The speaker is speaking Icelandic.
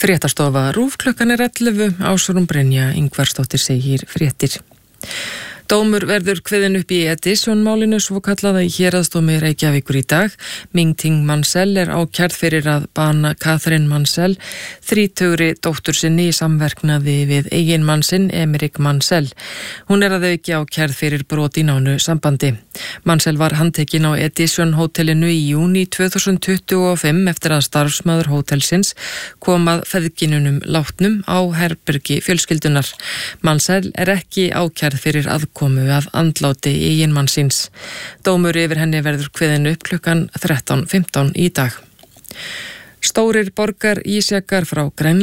Fréttastofa RÚV klukkan 11, Ásrún Brynja Ingvarsdóttir segir fréttir. Dómur verður kveðinn upp í Edison-málinu svo kallaða í héraðsdómi Reykjavíkur í dag. Ming-Ting Mansell ákærð fyrir að bana Catherine Mansell, 30 dóttur sinni í samverknaði við eiginmann sinn Emerick Mansell. Hún að auki ákærð fyrir brot í nánu sambandi. Mansell var handtekinn á Edison hótelinu í júní 2025 eftir að starfsmaður hótelsins kom að feðginunum látnum á herbergi fjölskyldunar. Mansell ekki ákærð fyrir komu að andláti eiginmann síns. Dómur yfir henni verður kveðinn upp klukkan 13:15 í dag. Stórir borgarísjakar frá Grænlandi